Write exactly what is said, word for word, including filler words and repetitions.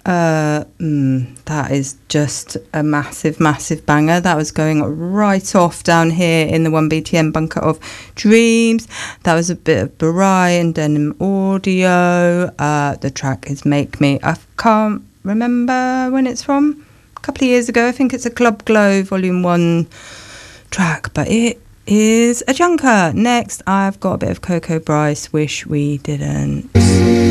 Uh, mm, that is just a massive, massive banger. That was going right off down here in the one B T M bunker of dreams. That was a bit of Barai and Denim Audio. Uh, the track is Make Me. I can't remember when it's from. A couple of years ago. I think it's a Club Glow Volume one track, but it is a junker. Next, I've got a bit of Coco Bryce, Wish We Didn't.